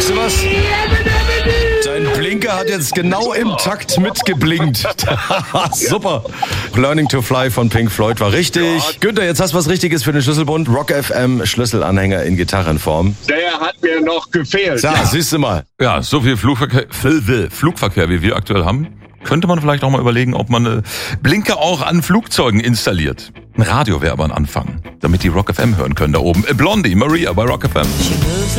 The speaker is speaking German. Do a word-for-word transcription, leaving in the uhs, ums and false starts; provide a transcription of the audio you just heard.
Merkst du was? Dein Blinker hat jetzt genau im Takt mitgeblinkt. Super. Learning to Fly von Pink Floyd war richtig. Ja. Günther, jetzt hast du was Richtiges für den Schlüsselbund. Rock F M Schlüsselanhänger in Gitarrenform. Der hat mir noch gefehlt. Ja, ja. Siehst du mal. Ja, so viel Flugverkehr, Flugverkehr, wie wir aktuell haben, könnte man vielleicht auch mal überlegen, ob man eine Blinker auch an Flugzeugen installiert. Ein Radio wäre aber ein Anfang, damit die Rock F M hören können da oben. Blondie, Maria bei Rock F M.